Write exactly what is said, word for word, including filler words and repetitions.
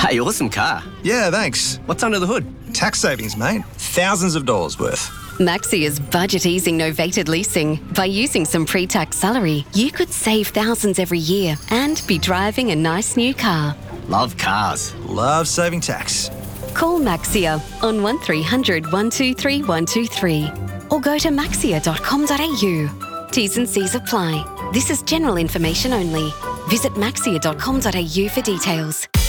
Hey, awesome car. Yeah, thanks. What's under the hood? Tax savings, mate. Thousands of dollars worth. Maxia's budget-easing novated leasing. By using some pre-tax salary, you could save thousands every year and be driving a nice new car. Love cars. Love saving tax. Call Maxia on one three hundred, one two three, one two three or go to maxia dot com dot a u. T's and C's apply. This is general information only. Visit maxia dot com dot a u for details.